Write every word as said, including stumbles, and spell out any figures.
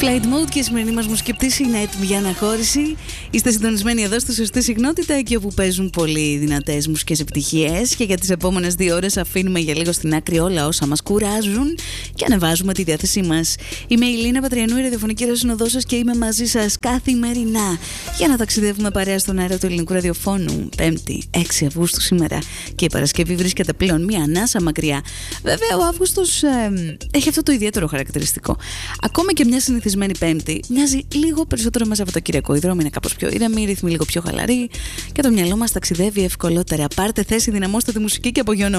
Flight Mode και η σημερινή μας μουσική πτήση είναι έτοιμη για αναχώρηση. Είστε συντονισμένοι εδώ στη σωστή συχνότητα, εκεί όπου παίζουν πολύ δυνατές μουσικές επιτυχίες. Και για τις επόμενες δύο ώρες αφήνουμε για λίγο στην άκρη όλα όσα μας κουράζουν και ανεβάζουμε τη διάθεσή μας. Είμαι η Λίνα Πατριανού, η ραδιοφωνική ρεσυνοδό σας, και είμαι μαζί σας καθημερινά για να ταξιδεύουμε παρέα στον αέρα του ελληνικού ραδιοφώνου. Πέμπτη, έξι Αυγούστου σήμερα, και η Παρασκευή βρίσκεται πλέον μία ανάσα μακριά. Βέβαια, ο Αύγουστος ε, έχει αυτό το ιδιαίτερο χαρακτηριστικό. Ακόμα και μια συνηθισμένη Πέμπτη μοιάζει λίγο περισσότερο με Σαββατοκύριακο. Οι δρόμοι είναι κάπως πιο ήρεμοι, οι ρυθμοί λίγο πιο χαλαροί και το μυαλό μας ταξιδεύει ευκολότερα. Πάρτε θέση, δυναμώστε τη μουσική και απογειωνώ.